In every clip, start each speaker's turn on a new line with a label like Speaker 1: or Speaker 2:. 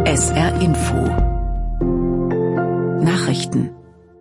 Speaker 1: SR Info Nachrichten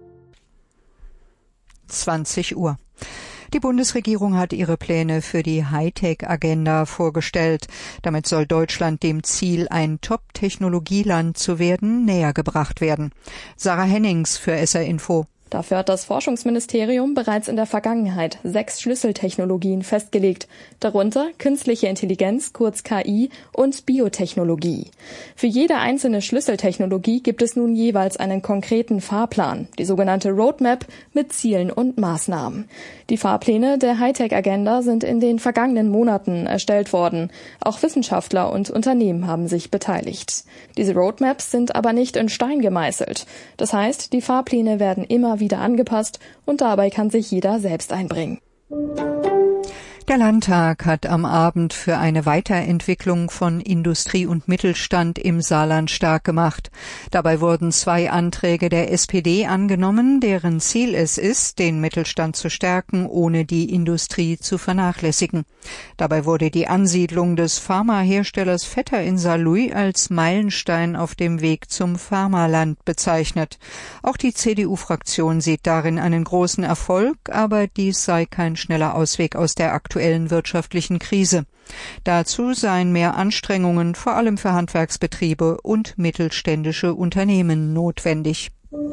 Speaker 2: 20 Uhr. Die Bundesregierung hat ihre Pläne für die Hightech-Agenda vorgestellt. Damit soll Deutschland dem Ziel, ein Top-Technologieland zu werden, näher gebracht werden. Sarah Hennings für SR Info.
Speaker 3: Dafür hat das Forschungsministerium bereits in der Vergangenheit 6 Schlüsseltechnologien festgelegt, darunter künstliche Intelligenz, kurz KI, und Biotechnologie. Für jede einzelne Schlüsseltechnologie gibt es nun jeweils einen konkreten Fahrplan, die sogenannte Roadmap mit Zielen und Maßnahmen. Die Fahrpläne der Hightech-Agenda sind in den vergangenen Monaten erstellt worden. Auch Wissenschaftler und Unternehmen haben sich beteiligt. Diese Roadmaps sind aber nicht in Stein gemeißelt. Das heißt, die Fahrpläne werden immer wieder angepasst und dabei kann sich jeder selbst einbringen.
Speaker 2: Der Landtag hat am Abend für eine Weiterentwicklung von Industrie und Mittelstand im Saarland stark gemacht. Dabei wurden 2 Anträge der SPD angenommen, deren Ziel es ist, den Mittelstand zu stärken, ohne die Industrie zu vernachlässigen. Dabei wurde die Ansiedlung des Pharmaherstellers Vetter in Saarlouis als Meilenstein auf dem Weg zum Pharmaland bezeichnet. Auch die CDU-Fraktion sieht darin einen großen Erfolg, aber dies sei kein schneller Ausweg aus der aktuellen wirtschaftlichen Krise. Dazu seien mehr Anstrengungen, vor allem für Handwerksbetriebe und mittelständische Unternehmen, notwendig.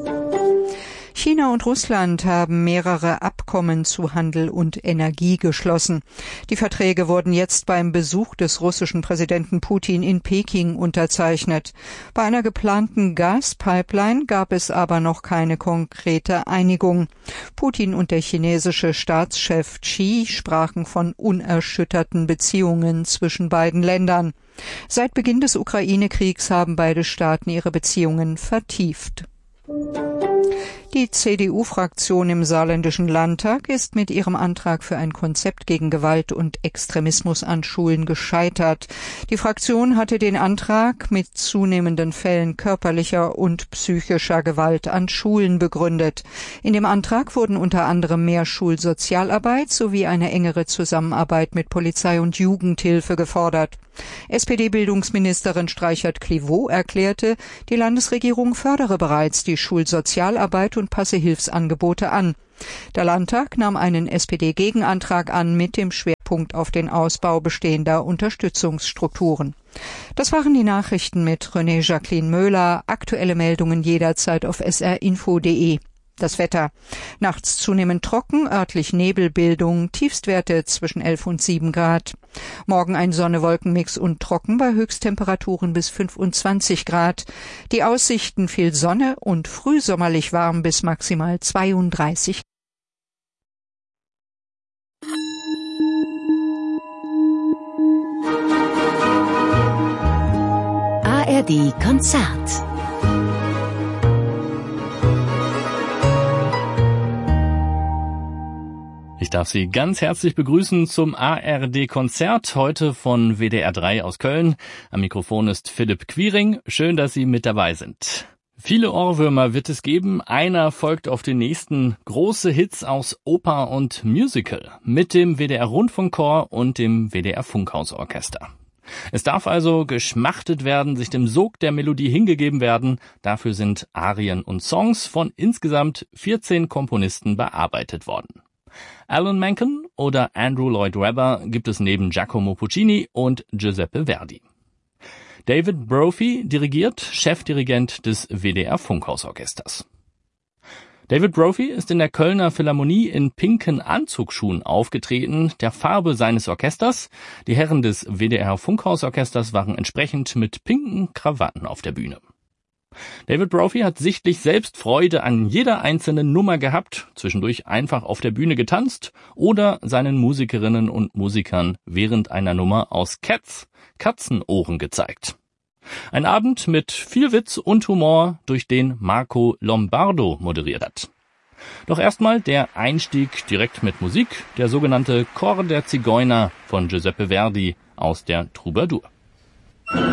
Speaker 2: China und Russland haben mehrere Abkommen zu Handel und Energie geschlossen. Die Verträge wurden jetzt beim Besuch des russischen Präsidenten Putin in Peking unterzeichnet. Bei einer geplanten Gaspipeline gab es aber noch keine konkrete Einigung. Putin und der chinesische Staatschef Xi sprachen von unerschütterten Beziehungen zwischen beiden Ländern. Seit Beginn des Ukraine-Kriegs haben beide Staaten ihre Beziehungen vertieft. Die CDU-Fraktion im Saarländischen Landtag ist mit ihrem Antrag für ein Konzept gegen Gewalt und Extremismus an Schulen gescheitert. Die Fraktion hatte den Antrag mit zunehmenden Fällen körperlicher und psychischer Gewalt an Schulen begründet. In dem Antrag wurden unter anderem mehr Schulsozialarbeit sowie eine engere Zusammenarbeit mit Polizei und Jugendhilfe gefordert. SPD-Bildungsministerin Streichert-Clivaux erklärte, die Landesregierung fördere bereits die Schulsozialarbeit und passe Hilfsangebote an. Der Landtag nahm einen SPD-Gegenantrag an mit dem Schwerpunkt auf den Ausbau bestehender Unterstützungsstrukturen. Das waren die Nachrichten mit René Jacqueline Möhler. Aktuelle Meldungen jederzeit auf srinfo.de. Das Wetter. Nachts zunehmend trocken, örtlich Nebelbildung, Tiefstwerte zwischen 11 und 7 Grad. Morgen ein Sonne-Wolken-Mix und trocken bei Höchsttemperaturen bis 25 Grad. Die Aussichten viel Sonne und frühsommerlich warm bis maximal 32.
Speaker 1: ARD Konzert.
Speaker 4: Ich darf Sie ganz herzlich begrüßen zum ARD-Konzert, heute von WDR 3 aus Köln. Am Mikrofon ist Philipp Quiring. Schön, dass Sie mit dabei sind. Viele Ohrwürmer wird es geben. Einer folgt auf den nächsten. Große Hits aus Oper und Musical mit dem WDR-Rundfunkchor und dem WDR-Funkhausorchester. Es darf also geschmachtet werden, sich dem Sog der Melodie hingegeben werden. Dafür sind Arien und Songs von insgesamt 14 Komponisten bearbeitet worden. Alan Menken oder Andrew Lloyd Webber gibt es neben Giacomo Puccini und Giuseppe Verdi. David Brophy dirigiert, Chefdirigent des WDR-Funkhausorchesters. David Brophy ist in der Kölner Philharmonie in pinken Anzugsschuhen aufgetreten, der Farbe seines Orchesters. Die Herren des WDR-Funkhausorchesters waren entsprechend mit pinken Krawatten auf der Bühne. David Brophy hat sichtlich selbst Freude an jeder einzelnen Nummer gehabt, zwischendurch einfach auf der Bühne getanzt oder seinen Musikerinnen und Musikern während einer Nummer aus Cats Katzenohren gezeigt. Ein Abend mit viel Witz und Humor, durch den Marco Lombardo moderiert hat. Doch erstmal der Einstieg direkt mit Musik, der sogenannte Chor der Zigeuner von Giuseppe Verdi aus der Troubadour.